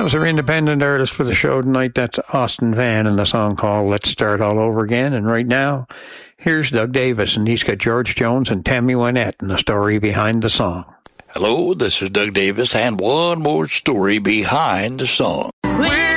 was our independent artist for the show tonight. That's Austin Van and the song called Let's Start All Over Again. And right now, here's Doug Davis, and he's got George Jones and Tammy Wynette and the story behind the song. Hello, this is Doug Davis, and one more story behind the song.